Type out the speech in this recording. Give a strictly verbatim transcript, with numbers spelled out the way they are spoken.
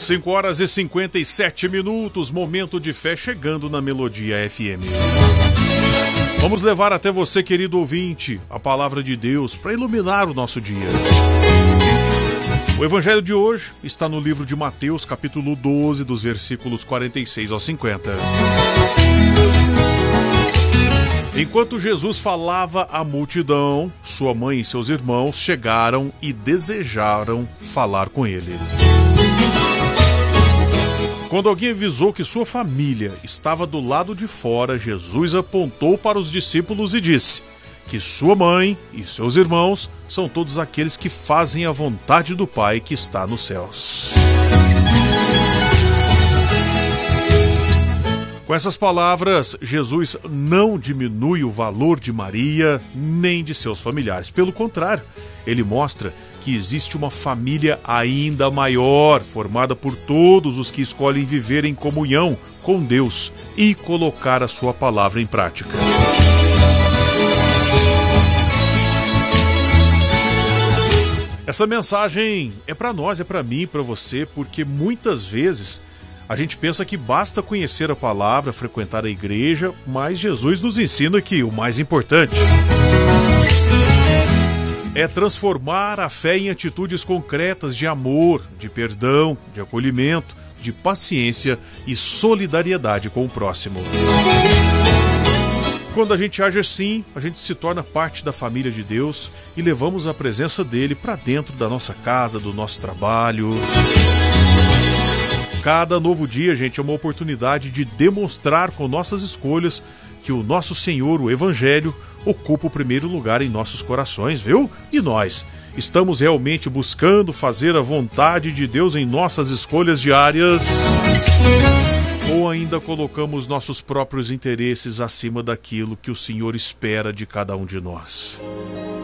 cinco horas e cinquenta e sete minutos, momento de fé chegando na Melodia F M. Vamos levar até você, querido ouvinte, a palavra de Deus para iluminar o nosso dia. O evangelho de hoje está no livro de Mateus, capítulo doze, dos versículos quarenta e seis ao cinquenta. Enquanto Jesus falava à multidão, sua mãe e seus irmãos chegaram e desejaram falar com ele. Quando alguém avisou que sua família estava do lado de fora, Jesus apontou para os discípulos e disse que sua mãe e seus irmãos são todos aqueles que fazem a vontade do Pai que está nos céus. Com essas palavras, Jesus não diminui o valor de Maria nem de seus familiares. Pelo contrário, ele mostra que existe uma família ainda maior, formada por todos os que escolhem viver em comunhão com Deus e colocar a sua palavra em prática. Essa mensagem é para nós, é para mim, para você, porque muitas vezes a gente pensa que basta conhecer a palavra, frequentar a igreja, mas Jesus nos ensina que o mais importante é transformar a fé em atitudes concretas de amor, de perdão, de acolhimento, de paciência e solidariedade com o próximo. Quando a gente age assim, a gente se torna parte da família de Deus e levamos a presença dele para dentro da nossa casa, do nosso trabalho. Cada novo dia, gente, é uma oportunidade de demonstrar com nossas escolhas que o nosso Senhor, o Evangelho, ocupa o primeiro lugar em nossos corações, viu? E nós estamos realmente buscando fazer a vontade de Deus em nossas escolhas diárias? Ou ainda colocamos nossos próprios interesses acima daquilo que o Senhor espera de cada um de nós?